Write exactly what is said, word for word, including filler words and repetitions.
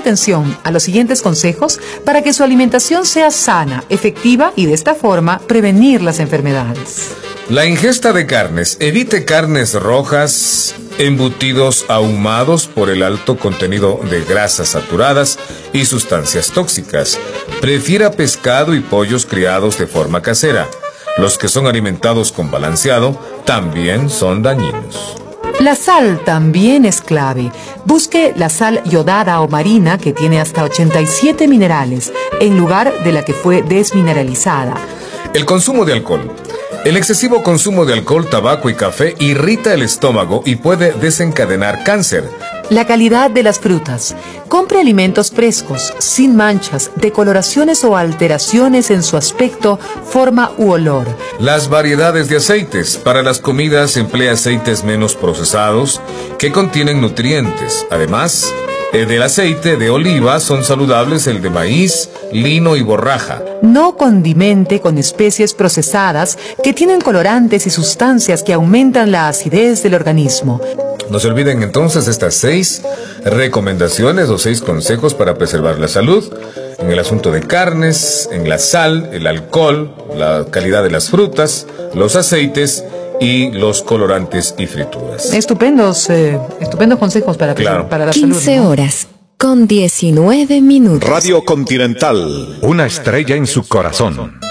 atención a los siguientes consejos para que su alimentación sea sana, efectiva y de esta forma prevenir las enfermedades. La ingesta de carnes. Evite carnes rojas, embutidos ahumados por el alto contenido de grasas saturadas y sustancias tóxicas. Prefiera pescado y pollos criados de forma casera. Los que son alimentados con balanceado también son dañinos. La sal también es clave. Busque la sal yodada o marina, que tiene hasta ochenta y siete minerales, en lugar de la que fue desmineralizada. El consumo de alcohol. El excesivo consumo de alcohol, tabaco y café irrita el estómago y puede desencadenar cáncer. La calidad de las frutas. Compre alimentos frescos, sin manchas, decoloraciones o alteraciones en su aspecto, forma u olor. Las variedades de aceites. Para las comidas emplea aceites menos procesados que contienen nutrientes. Además, del aceite de oliva son saludables el de maíz, lino y borraja. No condimente con especies procesadas que tienen colorantes y sustancias que aumentan la acidez del organismo. No se olviden entonces estas seis recomendaciones o seis consejos para preservar la salud en el asunto de carnes, en la sal, el alcohol, la calidad de las frutas, los aceites y los colorantes y frituras. Estupendos, eh, estupendos consejos para, claro. para la salud. quince horas con diecinueve minutos. Radio Continental. Una estrella en su corazón.